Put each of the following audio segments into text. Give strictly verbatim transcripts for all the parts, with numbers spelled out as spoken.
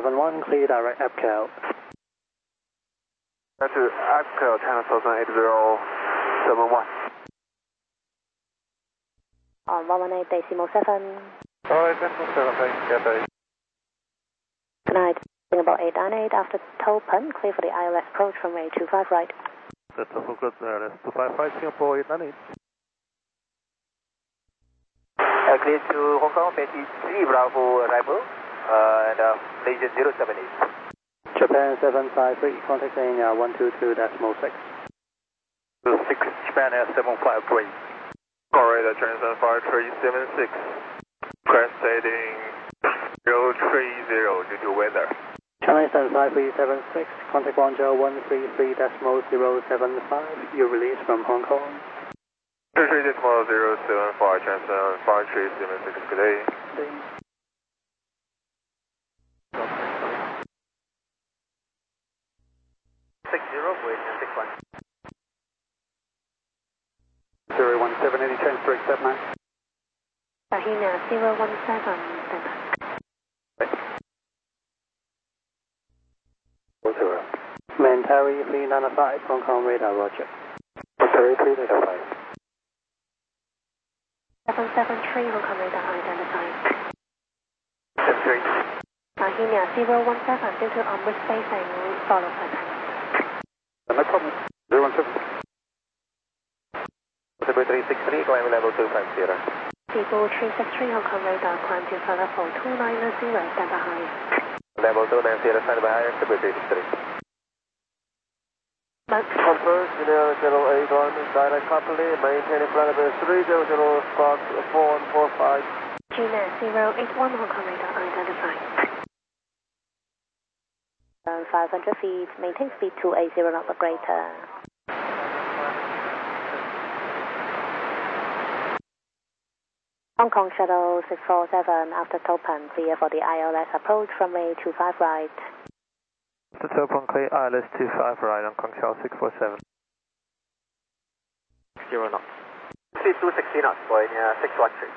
seven one, clear direct Apcal. That's Apcal, China Southern eight zero seven one. On one one eight decimal seven. Alright, decimal seven, thanks, get that. Good night. About eight nine eight after Topen, clear for the I L S approach from runway two five right. That's also good, I L S two five right, Singapore eight nine eight. Uh, clear to Hong Kong, Betty three Bravo arrival, uh, and uh, Legion zero seven eight. Japan seven five three, contacting uh, one two two decimal six. six, Japan Air seven five three. Alright, China seven five three seven six. Crest heading zero three zero due to weather. China seven five three seven six, contact Guangzhou one three three decimal zero seven five, you release from Hong Kong. three three decimal zero seven five, China seven five three seven six, good day. Good day. six zero, waiting six one. zero one seven, any chance to accept nine? Bahina zero one seven, stand by. Zero. Mentari three nine five, Hong Kong radar, roger. Mentari three nine five. seven seven three, Hong Kong radar identified. seven three. Bahina zero one seven, due to onward spacing, follow by time. No problem. zero one seven. Possible three six three, climb level two five zero. People three six three, Hong Kong radar, climb to flight level two nine zero, stand by high. Level two nine zero, stand by higher, Possible three six three. Confirm, Janelle zero eight one, direct company, maintaining flight level three zero zero, spark four one four five. Gina zero eight one, Hong Kong radar identified. Around five hundred feet, maintain speed two eight zero knots or greater. Hong Kong Shuttle six four seven, after Topan, clear for the I L S approach from runway two five right. After Topan, clear I L S two five right, Hong Kong Shuttle six four seven. Zero knots. Speed two sixty knots, going uh, six one three.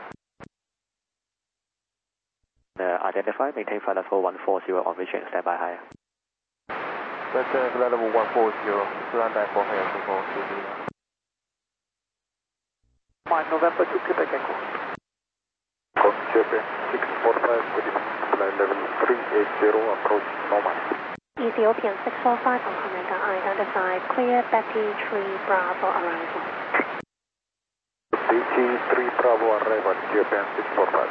Uh, identify, maintain flight level one four zero on reaching, stand by higher. Maintain flight level one four zero, stand by for higher, two four zero. five November to Quebec Echo. Japan six four five, flight level three eight zero, approach normal. Ethiopian six four five, Hong Kong radar identified, clear Betty three Bravo arrival. Betty three Bravo arrival, Japan six four five.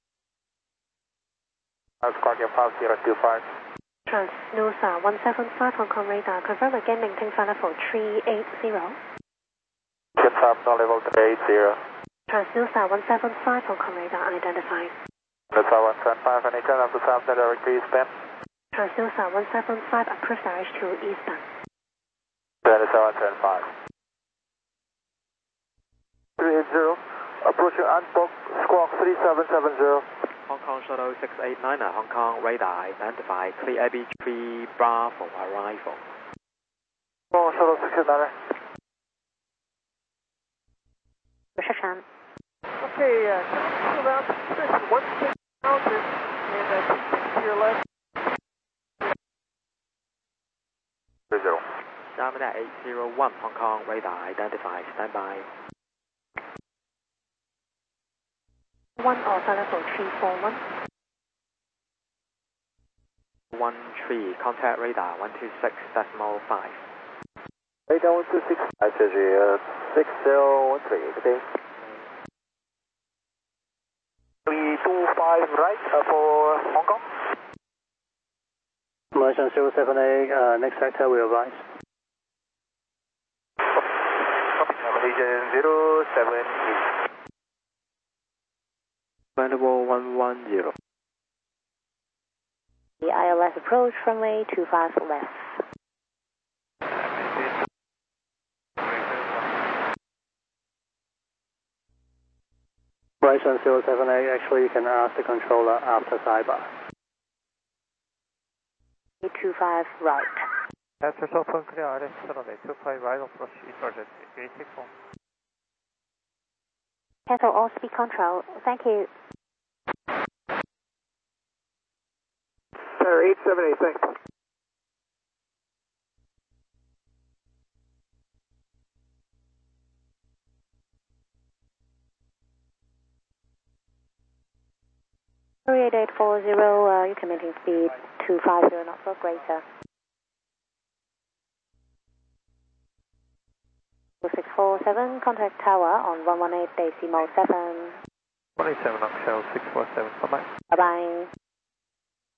Scorpion five zero two five. Transnusa one seven five, Hong Kong radar, confirm again, maintain flight level three eight zero. Get up, no level three eight zero. Transnusa one seven five, Hong Kong radar identified. That's one seven five, any turn up to south, direct to eastbound. Transnusa one seven five, approved direct to eastbound. That is one seven five. three eight zero, approaching Anpok, squawk three seven seven zero. Hong Kong Shuttle six eight nine, Hong Kong radar identified, clear A B three Bravo arrival. Hong Kong Shuttle six eight nine. Reception. Okay, uh, come out to position one six mountain and uh, keep to your left. Three zero. Diamond eight zero one, Hong Kong radar identified, stand by. One or flight level three four one. One three, contact radar one two six decimal five. Radar one two six, I said uh, six zero one three, okay. three two five right uh, for Hong Kong. Malaysian zero seven eight, uh, next sector will rise. Malaysian zero seven eight. Level one one zero. The I L S approach from runway two five left. Malaysian zero seven eight, actually you can ask the controller after sidebar. two five right. After Topan, clear I L S runway two five right, approach eastward at three six one. Cancel all speed control. Thank you. Tower eight seven eight, thanks. eight eight four zero, uh, you can maintain speed two five zero knots or greater. six four seven, contact tower on one one eight decimal seven. one eight seven, Oxel six four seven, bye bye. Bye bye.